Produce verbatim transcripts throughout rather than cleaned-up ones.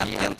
ಅತ್ಯಂತ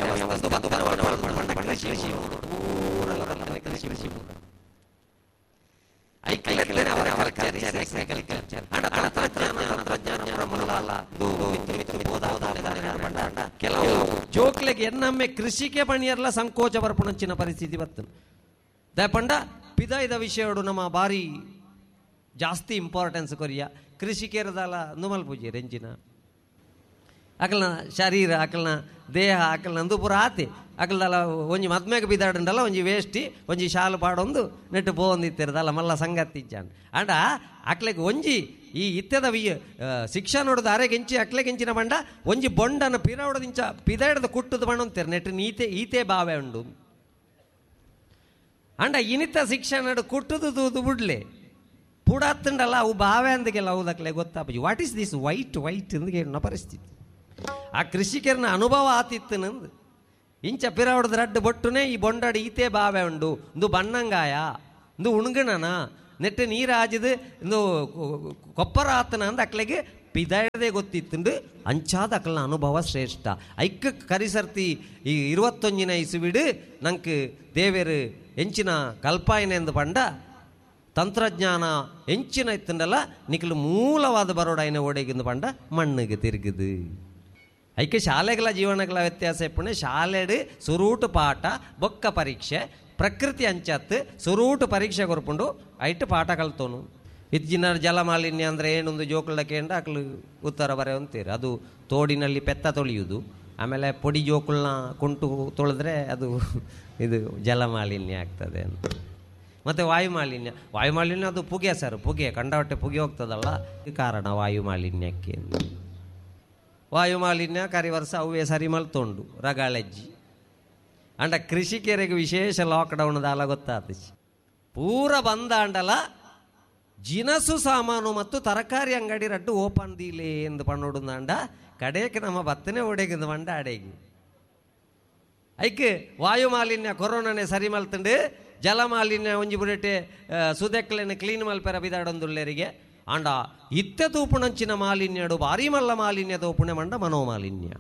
ಕೆಲವು ಜೋಕ್ಲೆಗೆ ಎನ್ನಮ್ಮೆ ಕೃಷಿಗೆ ಪಣಿಯರ್ಲ ಸಂಕೋಚ ಬರ್ಪುಣಂಚಿನ ಪರಿಸ್ಥಿತಿ ಬರ್ತದೆ ದಯಪಂಡ ಪಿದಾಯ್ದ ವಿಷಯಡು ನಮ್ಮ ಬಾರಿ ಜಾಸ್ತಿ ಇಂಪಾರ್ಟೆನ್ಸ್ ಕೊರಿಯ ಕೃಷಿಕೇರದಲ್ಲ ನುಮಲ್ ಪೂಜೆ ರೆಂಜಿನ ಅಕಲ್ನ ಶರೀರ ಅಕಲ್ನ ದೇಹ ಅಕಲ್ನ ಅಂದು ಪೂರ ಆತಿ ಅಕಲ್ದಲ್ಲ ಒಂಜಿ ಮದ್ಮೆಗೆ ಬಿದಾಡಂಡಲ್ಲ ಒಂಜಿ ವೇಷ್ಟಿ ಒಂಜಿ ಶಾಲು ಪಾಡೊಂದು ನೆಟ್ಟು ಪೋಂದಿತ್ತಿರದಲ್ಲ ಮಲ್ಲ ಸಂಗತಿ ಇಚ್ಚಾಂಡ್ ಅಂಡ ಅಕ್ಲೆಗೆ ಒಂಜಿ ಈ ಇತ್ಯದ ವಿ ಶಿಕ್ಷಣ ನೋಡೋದು ಅರೆಗೆಂಚಿ ಅಕ್ಲೆಗೆಂಚಿನ ಬಂಡ ಒಂಜಿ ಬೊಂಡನ ಪಿರವಡದಿಂಚ ಪಿದಾಡದ ಕುಟ್ಟದ ಬಣ್ಣ ಅಂತಾರೆ ನೆಟ್ಟು ನೀತೆ ಈತೆ ಬಾವೆ ಉಂಡು ಅಂಡ ಇನಿತ ಶಿಕ್ಷಣ ಕುಟ್ಟದು ತೂದು ಬಿಡ್ಲೆ ಪುಡತ್ತಂಡಲ್ಲ ಅವು ಬಾವೆ ಅಂದಗೆಲ್ಲ ಹೌದಕ್ಲೆ ಗೊತ್ತಾಪಜಿ what is this white white ಅಂದಗೆ ನ ಪರಿಸ್ಥಿತಿ ಆ ಕೃಷಿಕರನ ಅನುಭವ ಆತಿತ್ತು ನಂದು ಇಂಚ ಪಿರವಡದ ರಡ್ಡು ಬೊಟ್ಟುನೇ ಈ ಬೊಂಡಾಡು ಈತೆ ಬಾವೆ ಉಂಡು ಇಂದು ಬಣ್ಣಂಗಾಯ ಇಂದು ಉಣ್ಗಣನ ನೆಟ್ಟು ನೀರಾಜಿದು ಇಂದು ಕೊಪ್ಪರ ಆತನ ಅಂದ ಅಕ್ಲೆಗೆ ಪಿದಾಯದೇ ಗೊತ್ತಿತ್ತುಂಡು ಅಂಚಾದ ಅಕ್ಲನ ಅನುಭವ ಶ್ರೇಷ್ಠ ಐಕ್ಕ ಕರಿಸರ್ತಿ ಈ ಇರುವತ್ತೊಂಜಿನ ಇಸುವಿಡು ನಂಗೆ ದೇವೇರು ಎಂಚಿನ ಕಲ್ಪಾಯನೆ ಎಂದು ಪಂಡ ತಂತ್ರಜ್ಞಾನ ಎಂಚಿನ ಇತ್ತಂಡಲ್ಲ ನಿಖಲು ಮೂಲವಾದ ಬರೋಡಾಯನ ಓಡೆಗಿಂದು ಪಂಡ ಮಣ್ಣಿಗೆ ತಿರುಗುದು ಐಕೆ ಶಾಲೆಗಳ ಜೀವನಗಳ ವ್ಯತ್ಯಾಸ ಎಪ್ಪಣೆ ಶಾಲೆಡು ಸುರೂಟು ಪಾಠ ಬೊಕ್ಕ ಪರೀಕ್ಷೆ ಪ್ರಕೃತಿ ಅಂಚತ್ತು ಸುರೂಟು ಪರೀಕ್ಷೆ ಕೊರ್ಪುಂಡು ಐಟು ಪಾಠ ಕಲ್ತೋನು ಇಜ್ಜಿನ ಜಲಮಾಲಿನ್ಯ ಅಂದರೆ ಏನೊಂದು ಜೋಕುಳ ಕೇಂದ್ರ ಅಕ್ಲು ಉತ್ತರ ಬರೆ ಅಂತೀರಿ ಅದು ತೋಡಿನಲ್ಲಿ ಪೆತ್ತ ತೊಳೆಯುವುದು ಆಮೇಲೆ ಪೊಡಿ ಜೋಕುಳನ್ನ ಕುಂಟು ತೊಳೆದ್ರೆ ಅದು ಇದು ಜಲಮಾಲಿನ್ಯ ಆಗ್ತದೆ ಅಂತ ಮತ್ತು ವಾಯುಮಾಲಿನ್ಯ ವಾಯುಮಾಲಿನ್ಯ ಅದು ಪುಗೆ ಸರ್ ಪುಗೆ ಕಂಡವಟ್ಟೆ ಪುಗೆ ಹೋಗ್ತದಲ್ಲ ಕಾರಣ ವಾಯುಮಾಲಿನ್ಯಕ್ಕೆ ವಾಯುಮಾಲಿನ್ಯ ಕರಿವರ್ಷ ಅವೇ ಸರಿ ಮಲ್ತೊಂಡು ರಗಾಳೆಜ್ಜಿ ಅಂಡ ಕೃಷಿಕರಿಗೆ ವಿಶೇಷ ಲಾಕ್ಡೌನ್ ದಾಲ ಗೊತ್ತಾದ ಪೂರ ಬಂದ ಅಂಡಲ ಜಿನಸು ಸಾಮಾನು ಮತ್ತು ತರಕಾರಿ ಅಂಗಡಿ ರಡ್ಡು ಓಪನ್ ದೀಲೆ ಎಂದು ಪಣ್ಣೋಡು ಅಂಡ ಕಡೆಗೆ ನಮ್ಮ ಬತ್ತನೆ ಒಡೆಗಿಂದು ಮಂಡ ಅಡೆಗಿ ಐಕೆ ವಾಯುಮಾಲಿನ್ಯ ಕೊರೋನಾನೇ ಸರಿ ಮಲ್ತಂಡು ಜಲಮಾಲಿನ್ಯ ಒಂಜಿ ಬುಡಟೆ ಸುದೆಕ್ಲೆನೆ ಕ್ಲೀನ್ ಮಲ್ಪೆರ ಬಿದಾಡೊಂದುಳ್ಳರಿಗೆ ಅಂಡ ಇತ್ತೆ ತೂಪುಣಂಚಿನ ಮಾಲಿನ್ಯಡು ಭಾರಿ ಮಲ್ಲ ಮಾಲಿನ್ಯ ತೂಪುಣೆ ಮಂಡ ಮನೋಮಾಲಿನ್ಯ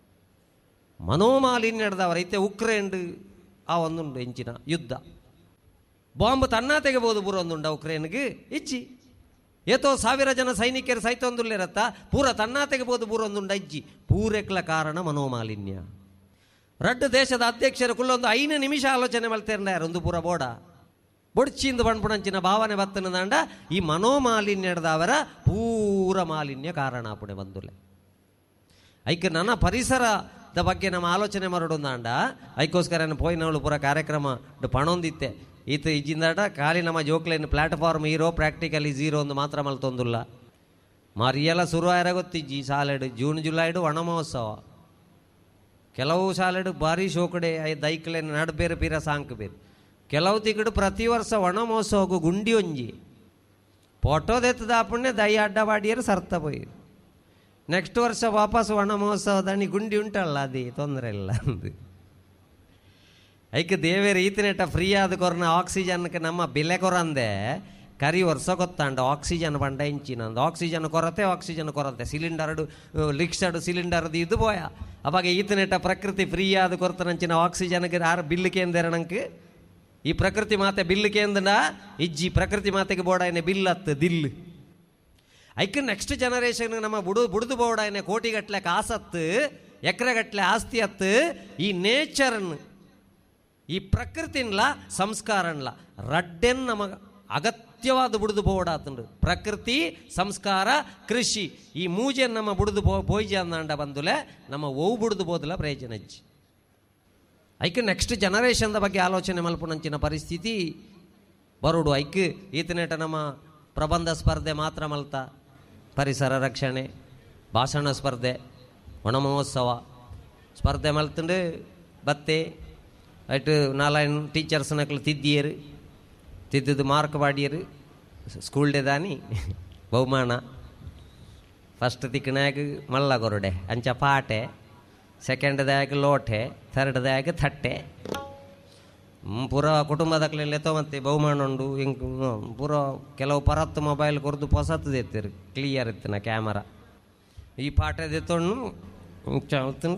ಮನೋಮಾಲಿನ್ಯಡ್ದವರ ಇತ್ತೆ ಉಕ್ರೇನ್ ಆ ಒಂದುಂಡು ಎಂಚಿನ ಯುದ್ಧ ಬಾಂಬ್ ತನ್ನ ತೆಗೆಬೋದು ಬುರ ಒಂದುಂಡ ಉಕ್ರೇನ್ಗೆ ಇಚ್ಚಿ ಏತೋ ಸಾವಿರ ಜನ ಸೈನಿಕರು ಸೈತೊಂದುಲ್ಲಿರತ್ತ ಪೂರ ತನ್ನ ತೆಗೆಬೋದು ಬುರ ಒಂದುಂಡ ಇಜ್ಜಿ ಪೂರೆಕ್ಲ ಕಾರಣ ಮನೋಮಾಲಿನ್ಯ ರಡ್ಡು ದೇಶದ ಅಧ್ಯಕ್ಷರು ಕುಲ್ಲೊಂದು ಐದು ನಿಮಿಷ ಆಲೋಚನೆ ಮಲ್ತೇರ್ನಾರ ಒಂದು ಪೂರ ಬೋಡ ಬೊಡ್ಚಿಂದ ಬಣ್ಪುಣಂಚಿನ ಭಾವನೆ ಬತ್ತನದಂಡ ಈ ಮನೋಮಾಲಿನ್ಯಡ್ದವರ ಪೂರ ಮಾಲಿನ್ಯ ಕಾರಣ ಪುಣೆ ಬಂದುಲೆ ಐಕೆ ನನ್ನ ಪರಿಸರದ ಬಗ್ಗೆ ನಮ್ಮ ಆಲೋಚನೆ ಮರಡೊಂದಾಂಡ ಐಕೋಸ್ಕರ ಪೋಯಿನವಳು ಪೂರ ಕಾರ್ಯಕ್ರಮ ಪಣೊಂದಿತ್ತೆ ಈತ ಇಜ್ಜಿಂದಾಡ ಖಾಲಿ ನಮ್ಮ ಜೋಕ್ಲೇನು ಪ್ಲಾಟ್ಫಾರ್ಮ್ ಹೀರೋ ಪ್ರಾಕ್ಟಿಕಲಿ ಝೀರೋ ಒಂದು ಮಾತ್ರ ಮಲ್ತೊಂದುಲ್ಲ ಮಾರಿಯೆಲ್ಲ ಶುರು ಆಯ್ರ ಗೊತ್ತಿಜ್ಜಿ ಶಾಲೆಡು ಜೂನ್ ಜುಲೈಡು ಒಣ ಮಹೋತ್ಸವ ಕೆಲವು ಶಾಲೆಡು ಭಾರಿ ಶೋಕಡೆ ದೈಕ್ಲೇನು ನಡ್ಬೇರು ಪೀರ ಸಾಂಕ್ ಬೇರು ಕೆಲವು ತಿಗಡು ಪ್ರತಿ ವರ್ಷ ಒಣ ಮಹೋತ್ಸವಕ್ಕೂ ಗುಂಡಿ ಒಂಜಿ ಫೋಟೋದೆತ್ತದ ಪುಣ್ಯ ದೈ ಅಡ್ಡವಾಡಿಯರು ಸರ್ತ ಪೋಯಿರು ನೆಕ್ಸ್ಟ್ ವರ್ಷ ವಾಪಸ್ ಒಣ ಮಹೋತ್ಸವದನಿ ಗುಂಡಿ ಉಂಟಲ್ಲ ಅದೇ ತೊಂದರೆ ಇಲ್ಲ ಅಂದು ಐಕೆ ದೇವೇರು ಈತನೆಟ ಫ್ರೀ ಆದ ಕೊರನ ಆಕ್ಸಿಜನ್ಗೆ ನಮ್ಮ ಬೆಲೆ ಕೊರಂದೆ ಕರಿ ವರ್ಷ ಗೊತ್ತಾಂಡ ಆಕ್ಸಿಜನ್ ಬಂಡ ಇಂಚಿನಂದು ಆಕ್ಸಿಜನ್ ಕೊರತೆ ಆಕ್ಸಿಜನ್ ಕೊರತೆ ಸಿಲಿಂಡರ್ಡು ಲಿಕ್ಸಡು ಸಿಲಿಂಡರ್ದು ಇದು ಬೋಯ ಅವಾಗ ಈತನೆಟ ಪ್ರಕೃತಿ ಫ್ರೀ ಆದ ಕೊರತನಂಚಿನ ಆಕ್ಸಿಜನ್ಗೆ ಯಾರು ಬಿಲ್ಲು ಕೇಂದ್ರಂಗೆ ಈ ಪ್ರಕೃತಿ ಮಾತೆ ಬಿಲ್ಲು ಕೇಂದ್ರ ಇಜ್ಜಿ ಪ್ರಕೃತಿ ಮಾತೆಗೆ ಬೋಡಾಯನೆ ಬಿಲ್ ಹತ್ತು ದಿಲ್ಲು ಐಕೆ ನೆಕ್ಸ್ಟ್ ಜನರೇಷನ್ ನಮ್ಮ ಬುಡು ಬುಡ್ದು ಬೋಡಾಯನೆ ಕೋಟಿಗಟ್ಲೆ ಕಾಸತ್ತು ಎಕರೆಗಟ್ಲೆ ಆಸ್ತಿ ಹತ್ತು ಈ ನೇಚರನ್ನು ಈ ಪ್ರಕೃತಿನ್ಲ ಸಂಸ್ಕಾರನ್ಲ ರಡ್ಡೆನ್ ನಮಗ ಅಗತ್ಯವಾದ ಬುಡ್ದು ಬೋಡಾತಂಡು ಪ್ರಕೃತಿ ಸಂಸ್ಕಾರ ಕೃಷಿ ಈ ಮೂಜೆ ನಮ್ಮ ಬುಡ್ದು ಬೋ ಬೋಯ್ಜಿ ಅಂದಾಂಡ ಬಂದುಲೆ ನಮ್ಮ ಓವು ಬುಡ್ದು ಬೋದಲ ಪ್ರಯೋಜನ ಇಜ್ಜಿ ಐಕೆ ನೆಕ್ಸ್ಟ್ ಜನರೇಷನ್ದ ಬಗ್ಗೆ ಆಲೋಚನೆ ಮಲ್ಪುನಂಚಿನ ಪರಿಸ್ಥಿತಿ ಬರುಡು ಐಕೆ ಈತನೇಟ ನಮ್ಮ ಪ್ರಬಂಧ ಸ್ಪರ್ಧೆ ಮಾತ್ರ ಮಲ್ತ ಪರಿಸರ ರಕ್ಷಣೆ ಭಾಷಣ ಸ್ಪರ್ಧೆ ಒಣ ಮಹೋತ್ಸವ ಸ್ಪರ್ಧೆ ಮಲ್ತಂಡು ಬತ್ತೆ ಐಟು ನಾಲ್ಕು ಟೀಚರ್ಸ್ನಕ್ಲು ತಿದ್ದಿಯರು ತಿದ್ದಿದ್ದು ಮಾರ್ಕ್ ಬಾಡಿಯರು ಸ್ಕೂಲ್ ಡೇ ದಾನಿ ಬಹುಮಾನ ಫಸ್ಟ್ ತಿಕ್ಕನಾಗ ಮಲ್ಲ ಗೊರಡೆ ಅಂಚ ಪಾಟೆ ಸೆಕೆಂಡ್ ದಾಗ ಲೋಟೆ ಥರ್ಡ್ ದಾಗ ಥಟ್ಟೆ ಪೂರ ಕುಟುಂಬದಕ್ಲೆಲ್ಲ ಮತ್ತೆ ಬಹುಮಾನ ಉಂಡು ಹಿಂಗೆ ಪೂರ ಕೆಲವು ಪರತ್ತು ಮೊಬೈಲ್ ಕೊರ್ದು ಹೊಸತ್ತು ಎತ್ತಿರು ಕ್ಲಿಯರ್ ಇತ್ತು ನಾ ಕ್ಯಾಮರಾ ಈ ಪಾಠದ ಎತ್ತೊಂಡು ಚಲ್ತಂಡ್ರಿ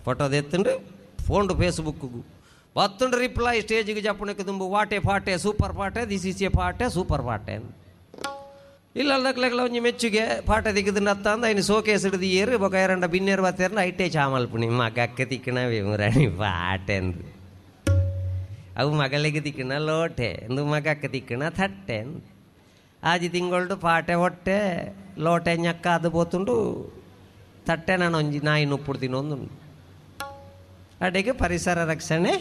ಫೋಟೋ ಎತ್ತಂಡು ಫೋನ್ ಫೇಸ್ಬುಕ್ಕು ಬತ್ತುಂಡು ರಿಪ್ಲೈ ಸ್ಟೇಜಿಗೆ ಜಪ್ಪಣಕ್ಕೆ ತುಂಬು ವಾಟೆ ಪಾಟೆ super ಪಾಟೆ this is A ಪಾಟೆ super ಪಾಟೆ ಇಲ್ಲಲ್ಲಕ್ಲೆಗ್ಲ ಒಂಜಿ ಮೆಚ್ಚುಗೆ ಪಾಠ ದಿಕ್ಕದಿಂದ ಅತ್ತ ಅಂದ ಇನ್ನು ಸೋಕೇಸ್ ಹಿಡಿದು ಏರು ಬೊಕ ಎರಡ ಬಿನ್ನೇರು ಬತ್ತೇರನ ಐಟೇ ಚಾಮಲ್ಪುಣಿ ಮಗ ಅಕ್ಕ ತಿಕ್ಕಣವೇ ಮುರಣಿ ಪಾಟೆ ಅಂದು ಅವು ಮಗಳಿಗೆ ತಿಕ್ಕಣ ಲೋಟೆ ಎಂದು ಮಗ ಅಕ್ಕ ತಿಕ್ಕಣ ತಟ್ಟೆ ಆಜಿ ತಿಂಗಳು ಪಾಟೆ ಹೊಟ್ಟೆ ಲೋಟೆ ñಕ್ಕ ಅದು ಬೋತುಂಡು ತಟ್ಟೆ ನಾನು ಒಂಜಿ ನಾಯಿ ನುಪ್ಪುಡ್ತೀನಿ ಒಂದು ಅಡೆಗೆ ಪರಿಸರ ರಕ್ಷಣೆ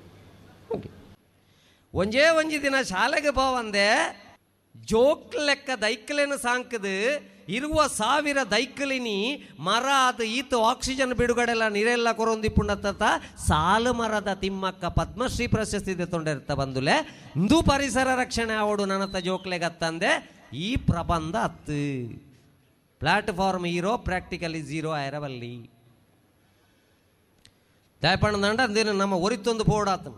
ಒಂಜೇ ಒಂಜಿ ದಿನ ಶಾಲೆಗೆ ಪೋವಂದೆ ಜೋಕ್ ಲೆಕ್ಕ ದೈಕಲೇನು ಸಾಂಕದು ಇರುವ ಸಾವಿರ ದೈಕಲಿನಿ ಮರ ಅದು ಈತ ಆಕ್ಸಿಜನ್ ಬಿಡುಗಡೆಲ್ಲ ನೀರೆಲ್ಲ ಕೊರೊಂದಿಪ್ಪುಂಡತ್ತ ಸಾಲು ಮರದ ತಿಮ್ಮಕ್ಕ ಪದ್ಮಶ್ರೀ ಪ್ರಶಸ್ತಿ ತೊಂಡಿರ್ತ ಬಂದುಲೆ ಇಂದು ಪರಿಸರ ರಕ್ಷಣೆ ಆವಡು ನನ್ನತ್ತ ಜೋಕ್ಲೆಗತ್ತಂದೆ ಈ ಪ್ರಬಂಧ ಹತ್ತು ಪ್ಲಾಟ್ಫಾರ್ಮ್ ಹೀರೋ ಪ್ರಾಕ್ಟಿಕಲಿ ಝೀರೋ ಆಯರವಲ್ಲಿ ದಯಪಂಡ ಅಂದೇನು ನಮ್ಮ ಒರಿತೊಂದು ಪೋಡಾತನು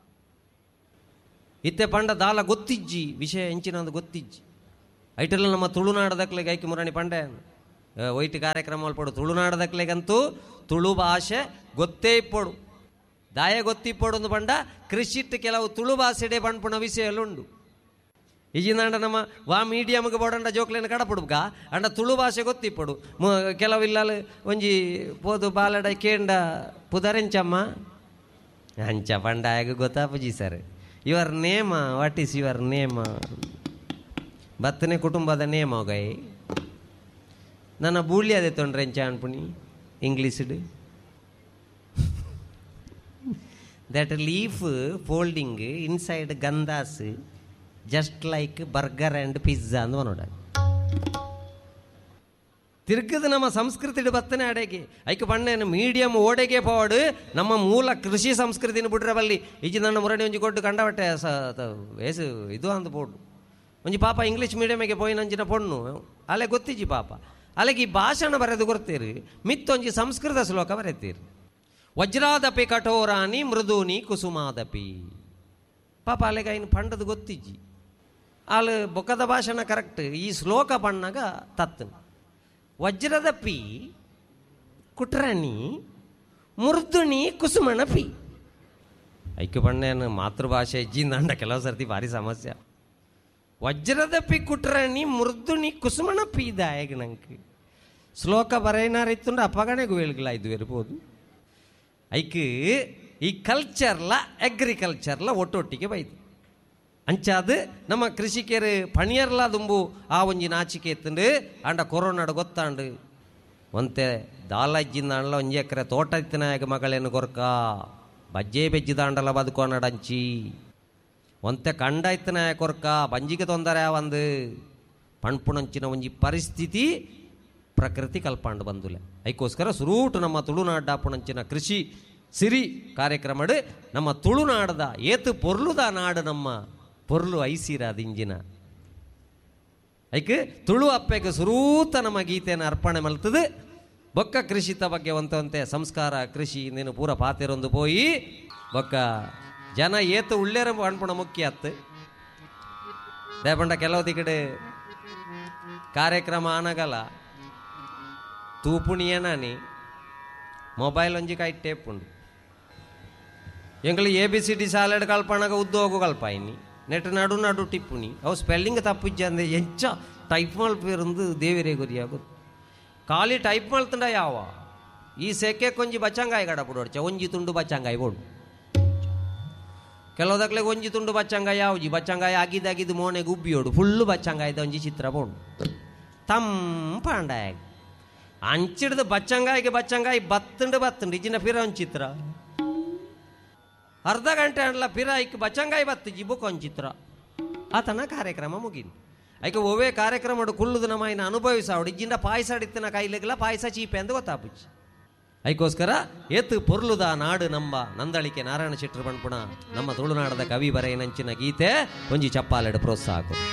ಇತ್ತೆ ಪಂಡ ದಾಲ ಗೊತ್ತಿಜ್ಜಿ ವಿಷಯ ಹೆಂಚಿನೊಂದು ಗೊತ್ತಿಜ್ಜಿ ಐಟೆಲ್ಲ ನಮ್ಮ ತುಳುನಾಡದಕ್ಲೆಗೆ ಐಕಿ ಮುರಣಿ ಪಂಡೆ ಒಯ್ಟಿ ಕಾರ್ಯಕ್ರಮ ಪಡು ತುಳುನಾಡದಕ್ಲೆಗಂತೂ ತುಳು ಭಾಷೆ ಗೊತ್ತೇ ಇಪ್ಪಡು ದಾಯ ಗೊತ್ತಿಪ್ಪಡು ಒಂದು ಪಂಡ ಕೃಷಿಟ್ ಕೆಲವು ತುಳು ಭಾಷೆಡೆ ಪಂಡ್ಪುಣ ವಿಷಯಲ್ಲುಂಡು ಈಜಿಂದ ನಮ್ಮ ವಾ ಮೀಡಿಯಮ್ಗೆ ಬೋಡಂಡ ಜೋಕ್ಲೇನು ಕಡಪುಡುಗ ಅಂಡ ತುಳು ಭಾಷೆ ಗೊತ್ತಿಪ್ಪಡು ಕೆಲವು ಇಲ್ಲಲು ಒಂಜಿ ಪೋದು ಬಾಲಡ ಕೇಂಡ ಪುದರೆಂಚಮ್ಮ ಅಂಚ ಪಂಡಾಗ ಗೊತ್ತಾಪುಜಿ sir your name what is your ನೇಮ ಬತ್ತನೆ ಕುಟುಂಬದ ನೇಮ ಗೈ ನನ್ನ ಬೂಳ್ಳಿ ಅದೇ ತೊಂಡ್ರೆ ಎಂಚ ಅನ್ಪುಣಿ ಇಂಗ್ಲೀಷ್ಡ್ that leaf folding inside ಗಂದಾಸ್ just like burger and pizza ಅಂದ್ ನೋಡ ತಿರ್ಗದು ನಮ್ಮ ಸಂಸ್ಕೃತಿ ಬತ್ತನೆ ಅಡೆಗೆ ಐಕೆ ಬಣ್ಣೇನು ಮೀಡಿಯಮ್ ಓಡೆಗೆ ಪೋಡು ನಮ್ಮ ಮೂಲ ಕೃಷಿ ಸಂಸ್ಕೃತಿನ ಬಿಡ್ರೆ ಬಲ್ಲಿ ಈಜಿ ನನ್ನ ಮುರಡಿ ಒಂಜಿ ಕೊಟ್ಟು ಕಂಡಬಟ್ಟೆ ವೇಸು ಇದು ಅಂದು ಪೋಡು ಒಂಜಿ ಪಾಪ ಇಂಗ್ಲೀಷ್ ಮೀಡಿಯಮಿಗೆ ಪೋಯಿ ನಂಜಿನ ಪೊಣ್ಣು ಅಲೆ ಗೊತ್ತಿಜ್ಜಿ ಪಾಪ ಅಲೆಗೆ ಈ ಭಾಷಣ ಬರೆದು ಕೊಡ್ತೀರಿ ಮಿತ್ತೊಂಜಿ ಸಂಸ್ಕೃತ ಶ್ಲೋಕ ಬರೆತೀರಿ ವಜ್ರಾದಪಿ ಕಠೋರಾನಿ ಮೃದೂನಿ ಕುಸುಮಾದಪಿ ಪಾಪ ಅಲೆಗೆ ಐನು ಪಂಡದು ಗೊತ್ತಿಜ್ಜಿ ಅಲ್ಲಿ ಬೊಕ್ಕದ ಭಾಷಣ ಕರೆಕ್ಟ್ ಈ ಶ್ಲೋಕ ಪಣ್ಣಾಗ ತತ್ತು ವಜ್ರದ ಪಿ ಕುಟ್ರಣಿ ಮುರ್ದುಣಿ ಕುಸುಮಣ ಪಿ ಐಕ್ಯ ಬಣ್ಣೇನು ಮಾತೃಭಾಷೆ ಇಜ್ಜಿಂದ ಕೆಲವು ಸರ್ತಿ ಭಾರಿ ಸಮಸ್ಯೆ ವಜ್ರದ ಪಿ ಕುಟ್ರಣಿ ಮುರ್ದುಣಿ ಕುಸುಮಣ ಪಿ ದಾಯಗ ನಂಗೆ ಶ್ಲೋಕ ಬರೇನಾರಿತ್ತು ಅಪ್ಪಗಣೆಗೂ ಹೇಳಿಲ್ಲ ಇದು ಇರ್ಬೋದು ಐಕ್ ಈ ಕಲ್ಚರ್ಲ ಅಗ್ರಿಕಲ್ಚರ್ಲ ಒಟ್ಟೊಟ್ಟಿಗೆ ಬೈದು ಅಂಚಾದು ನಮ್ಮ ಕೃಷಿಕರು ಪಣಿಯರ್ಲ ದುಂಬು ಆ ಒಂಜಿ ನಾಚಿಕೆ ಎತ್ತಂಡು ಅಂಡ ಕೊರೋನಾಡು ಗೊತ್ತಾಂಡು ಒಂತೆ ದಾಲಜ್ಜಿಂದ ಅಂಡ್ಲ ಒಂಜಿ ಎಕರೆ ತೋಟ ಇತ್ತಿನಾಯಕ ಮಗಳೇನು ಕೊರ್ಕ ಬಜ್ಜೆ ಬೆಜ್ಜಿದಾಂಡಲ ಬದುಕೋನಡಂಚಿ ಒಂತೆ ಕಂಡ ಇತ್ತಿನಾಯ ಕೊರ್ಕ ಬಂಜಿಗೆ ತೊಂದರೆ ಒಂದು ಪಣ್ಪುಣಂಚಿನ ಒಂಜಿ ಪರಿಸ್ಥಿತಿ ಪ್ರಕೃತಿ ಕಲ್ಪಾಂಡು ಬಂದುಲೆ ಐಕೋಸ್ಕರ ಸುರೂಟು ನಮ್ಮ ತುಳುನಾಡಾಪುಣಂಚಿನ ಕೃಷಿ ಸಿರಿ ಕಾರ್ಯಕ್ರಮಡು ನಮ್ಮ ತುಳುನಾಡದ ಏತು ಪೊರ್ಲುದ ನಾಡು ನಮ್ಮ ಪೊರ್ಲು ಐಸಿರಾದ ಇಂಜಿನ ಐಕೆ ತುಳು ಅಪ್ಪೆಗೆ ಸುರೂತ ನಮ್ಮ ಗೀತೆಯನ್ನು ಅರ್ಪಣೆ ಮಲ್ತದು ಬೊಕ್ಕ ಕೃಷಿತ ಬಗ್ಗೆ ಒಂತೆ ಸಂಸ್ಕಾರ ಕೃಷಿ ನೀನು ಪೂರ ಪಾತಿರೊಂದು ಪೋಯಿ ಬೊಕ್ಕ ಜನ ಏತು ಉಳ್ಳೇರ ಅನ್ಪುಣ ಮುಖ್ಯ ಅತ್ತು ದೇಪಂಡ ಕೆಲವು ಕಡೆ ಕಾರ್ಯಕ್ರಮ ಆನಗಲ ತೂಪುಣಿಯನಾನಿ ಮೊಬೈಲ್ ಒಂಜಿ ಕೈ ಟೇಪ್ ಉಂಡು ಎಂಗ್ಳು A B C D ಸಾಲೆಡ್ ಕಲ್ಪನಾಗ ಉದ್ದೋಗು ಕಲ್ಪಾಯಿನಿ net ನಡು ನಡು ಟಿಪ್ಪುನಿ ಅವು ಸ್ಪೆಲ್ಲಿಂಗ್ ತಪ್ಪಿಜ್ಜ ಅಂದೆ ಎಂಚ ಟೈಪ್ ಮಲ್ಪೇರಂದು ದೇವಿರೇ ಗುರಿಯಾಗೋದು ಖಾಲಿ ಟೈಪ್ ಮಲ್ತಂಡ ಯಾವ ಈ ಸೆಕೆ ಕೊಂಜಿ ಬಚ್ಚಂಗಾಯಿ ಗಡ ಬಿಡೋಡ್ಚ ಒಂಜಿ ತುಂಡು ಬಚ್ಚಂಗಾಯಿ ಬೋಡು ಕೆಲವುದಕ್ಲೆ ಒಂಜಿ ತುಂಡು ಬಚ್ಚಂಗಾಯಿ ಯಾವ್ಜಿ ಬಚ್ಚಂಗಾಯಿ ಆಗಿದ್ದಾಗಿದ್ದು ಮೋನೆ ಗುಬ್ಬಿಯೋಡು ಫುಲ್ಲು ಬಚ್ಚಂಗಾಯ್ದ ಒಂಜಿ ಚಿತ್ರ ಬೋಡು ತಂಪಾಂಡಾಯ ಅಂಚಿಡ್ದು ಬಚ್ಚಂಗಾಯಿಗೆ ಬಚ್ಚಂಗಾಯಿ ಬತ್ತಂಡು ಬತ್ತಂಡು ಇಜಿನ ಪಿರ ಒಂದು ಚಿತ್ರ ಅರ್ಧ ಗಂಟೆ ಅಂಡ್ಲ ಪಿರ ಐಕ್ ಬಚ್ಚಂಗಾಯಿ ಬತ್ತು ಜಿಬುಕ್ ಒಂದು ಚಿತ್ರ ಆತನ ಕಾರ್ಯಕ್ರಮ ಮುಗಿದು ಐಕೆ ಒವೇ ಕಾರ್ಯಕ್ರಮ ಕುಳ್ಳುದು ನಮ್ಮ ಇನ್ನು ಅನುಭವಿಸಾವಡು ಇಜ್ಜಿಂದ ಪಾಯಸ ಅಡಿತ್ತಿನ ಕಾಯಿಲೆಗೆಲ್ಲ ಪಾಯಸ ಚೀಪೆ ಅಂತ ಗೊತ್ತಾಪುಚ್ಚಿ ಐಕೋಸ್ಕರ ಏತು ಪೊರ್ಲುದ ನಾಡು ನಂಬ ನಂದಳಿಕೆ ನಾರಾಯಣ ಶೆಟ್ಟರು ಬಣ್ಪುಣ ನಮ್ಮ ತುಳುನಾಡದ ಕವಿ ಬರೆಯನಂಚಿನ ಗೀತೆ ಒಂಜಿ ಚಪ್ಪಾಲೆಡು ಪ್ರೋತ್ಸಾಹ